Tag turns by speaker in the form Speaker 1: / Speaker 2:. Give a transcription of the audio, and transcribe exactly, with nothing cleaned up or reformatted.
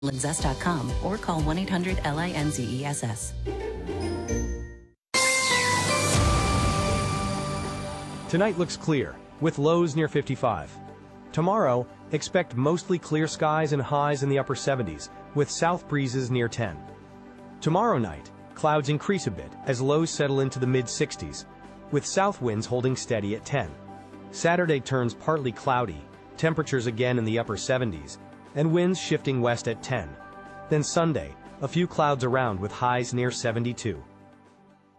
Speaker 1: linzess dot com or call one eight hundred L I N Z E S S.
Speaker 2: Tonight looks clear, with lows near fifty-five. Tomorrow, expect mostly clear skies and highs in the upper seventies, with south breezes near ten. Tomorrow night, clouds increase a bit as lows settle into the mid-sixties, with south winds holding steady at ten. Saturday turns partly cloudy, temperatures again in the upper seventies, and winds shifting west at ten. Then Sunday, a few clouds around with highs near seventy-two.